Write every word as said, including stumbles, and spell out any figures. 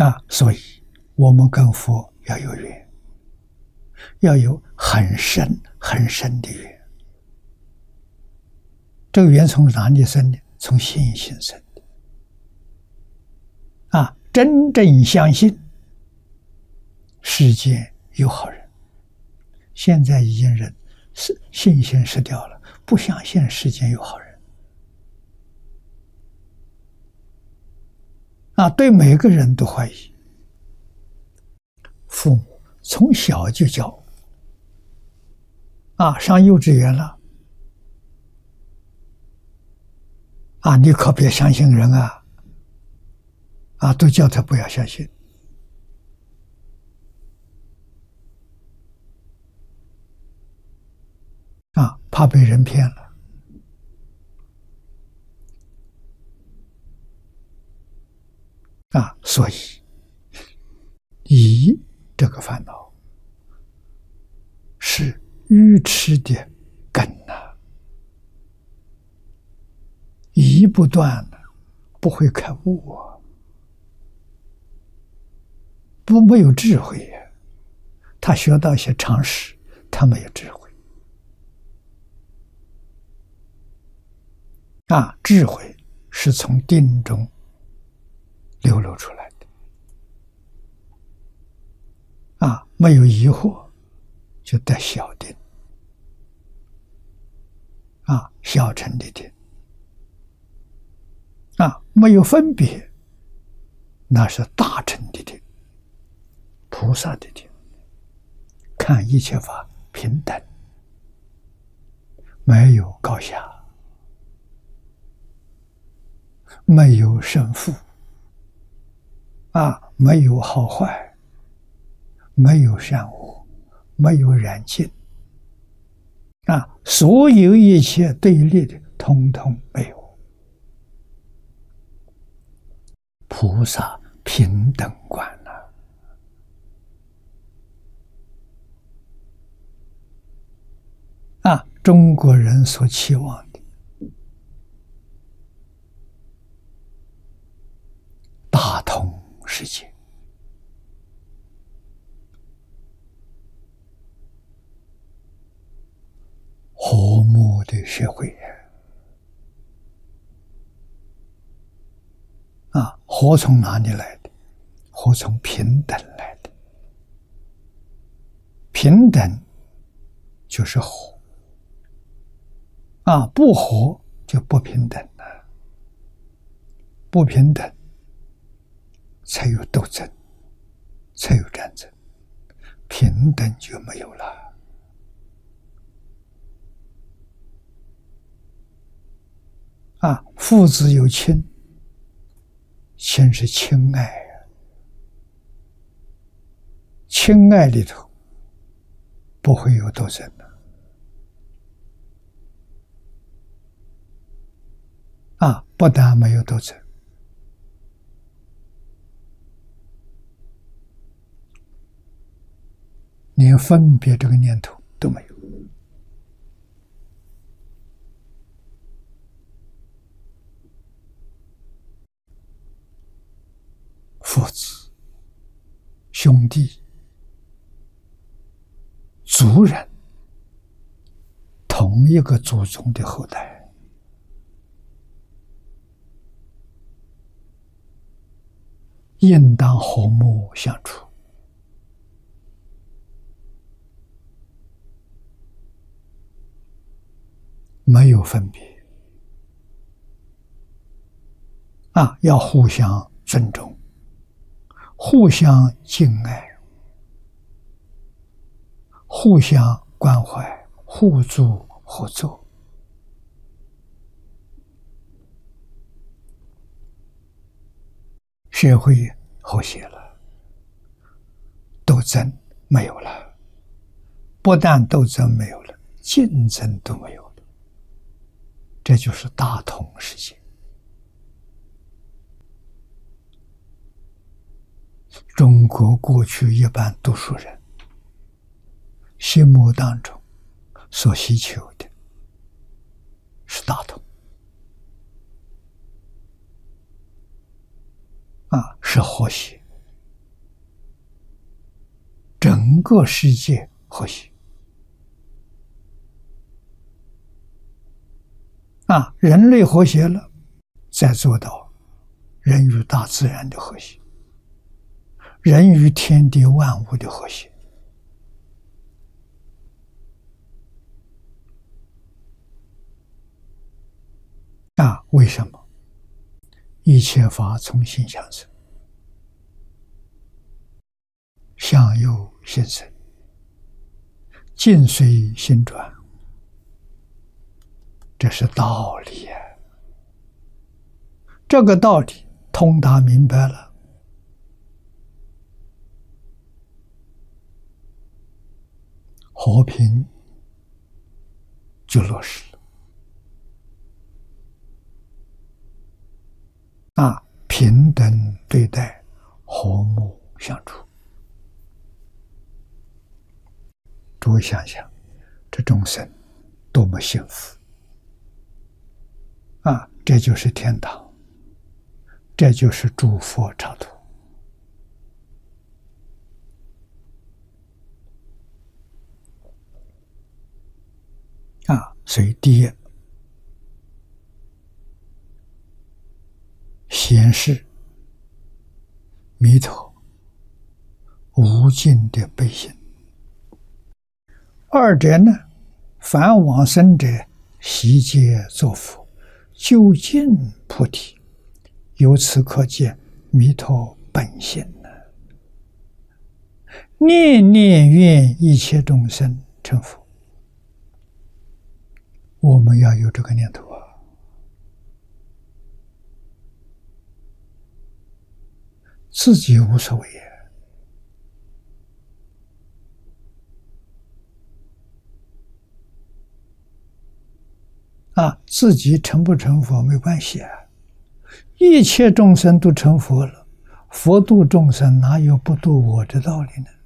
啊，所以我们跟佛要有缘，要有很深很深的缘。这个缘从哪里生的？从信心生的。啊，真正相信世间有好人。现在已经人是信心失掉了，不相信世间有好人。啊，对每个人都怀疑。父母从小就教，啊，上幼稚园了，啊，你可别相信人啊，啊，都叫他不要相信。啊，怕被人骗了。啊，所以疑这个烦恼是愚痴的根啊，疑不断的不会开悟啊，不没有智慧呀。他学到一些常识，他没有智慧。啊，智慧是从定中流露出来的。啊，没有疑惑，就得小定。啊，小乘的定。啊，没有分别，那是大乘的定，菩萨的定。看一切法平等，没有高下，没有胜负，啊，没有好坏，没有善恶，没有染净，啊，所有一切对立的通通没有。菩萨平等观了。啊，中国人所期望的大同世界，和睦的社会。啊，和从哪里来的？和从平等来的。平等就是和。啊，不和就不平等了，不平等才有斗争，才有战争，平等就没有了。啊，父子有亲，亲是亲爱啊，亲爱里头不会有斗争的。啊，不但没有斗争，连分别这个念头都没有。父子、兄弟、族人，同一个祖宗的后代，应当和睦相处。没有分别。啊，要互相尊重，互相敬爱，互相关怀，互助合作。社会和谐了，斗争没有了，不但斗争没有了，竞争都没有了，这就是大同世界。中国过去一般读书人心目当中所希求的是大同，啊，是和谐， 整个世界和谐。啊，人类和谐了，再做到人与大自然的和谐，人与天地万物的和谐。啊，为什么？一切法从心想生，相由心生，境随心转，这是道理呀。这个道理通达明白了，和平就落实了。啊，平等对待，和睦相处。诸位想想，这众生多么幸福啊！这就是天堂，这就是诸佛刹土。啊，所以第一，显示弥陀无尽的悲心；二者呢，凡往生者悉皆作佛，究竟菩提。由此可见，弥陀本性呢，念念愿一切众生成佛。我们要有这个念头啊！自己无所谓啊，自己成不成佛没关系啊，一切众生都成佛了，佛度众生哪有不度我的道理呢？